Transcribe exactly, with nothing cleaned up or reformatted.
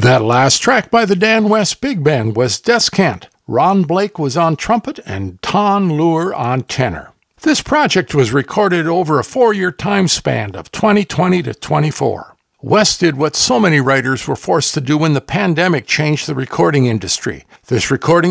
That last track by the Dan West Big Band was Descant. Ron Blake was on trumpet and Ton Lure on tenor. This project was recorded over a four-year time span of twenty twenty to twenty-four. West did what so many writers were forced to do when the pandemic changed the recording industry. This recording